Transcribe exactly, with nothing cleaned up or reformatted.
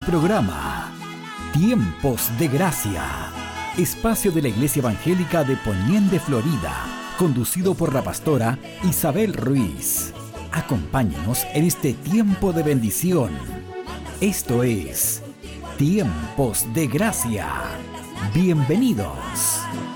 programa Tiempos de Gracia, espacio de la Iglesia Evangélica de Poniente, Florida, conducido por la pastora Isabel Ruiz. Acompáñenos en este tiempo de bendición. Esto es Tiempos de Gracia. Bienvenidos.